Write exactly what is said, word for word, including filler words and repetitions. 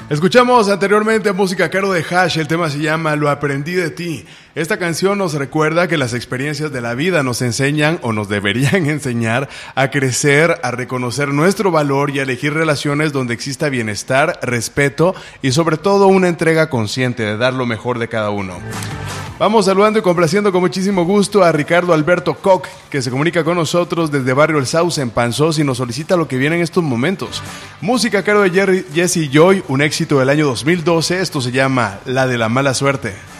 Escuchamos anteriormente música a cargo de Hash, el tema se llama Lo aprendí de ti. Esta canción nos recuerda que las experiencias de la vida nos enseñan o nos deberían enseñar a crecer, a reconocer nuestro valor y a elegir relaciones donde exista bienestar, respeto y sobre todo una entrega consciente de dar lo mejor de cada uno. Vamos saludando y complaciendo con muchísimo gusto a Ricardo Alberto Koch, que se comunica con nosotros desde Barrio El Sauce en Panzós y nos solicita lo que viene en estos momentos. Música a cargo de Jerry, Jesse Joy, un éxito del año dos mil doce, esto se llama La de la mala suerte.